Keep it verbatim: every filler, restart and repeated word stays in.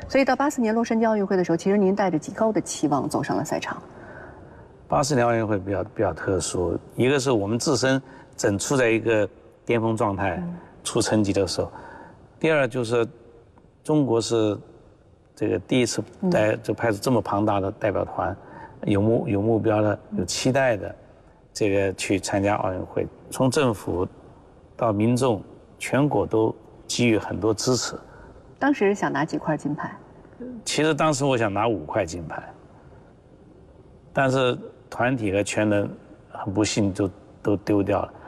所以到八四年洛杉矶奥运会的时候，其实您带着极高的期望走上了赛场。 八四年奥运会比较比较特殊，一个是我们自身正处在一个巅峰状态、嗯、出成绩的时候，第二就是中国是这个第一次带就派出这么庞大的代表团，嗯、有目有目标的、有期待的，这个去参加奥运会，从政府到民众，全国都给予很多支持。 当时想拿几块金牌？ 其实当时我想拿五块金牌，但是团体和全能很不幸就都丢掉了。